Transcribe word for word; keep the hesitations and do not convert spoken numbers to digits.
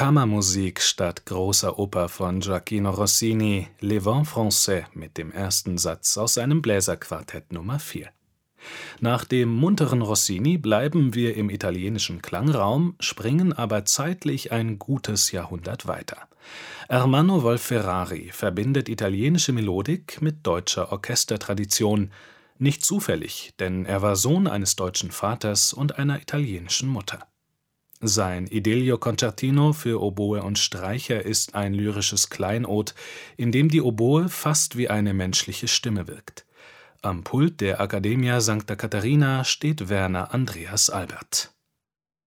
Kammermusik statt großer Oper von Gioachino Rossini, Les Vents Français mit dem ersten Satz aus seinem Bläserquartett Nummer vier. Nach dem munteren Rossini bleiben wir im italienischen Klangraum, springen aber zeitlich ein gutes Jahrhundert weiter. Ermanno Wolf-Ferrari verbindet italienische Melodik mit deutscher Orchestertradition. Nicht zufällig, denn er war Sohn eines deutschen Vaters und einer italienischen Mutter. Sein Idilio Concertino für Oboe und Streicher ist ein lyrisches Kleinod, in dem die Oboe fast wie eine menschliche Stimme wirkt. Am Pult der Accademia Sancta Caterina steht Werner Andreas Albert.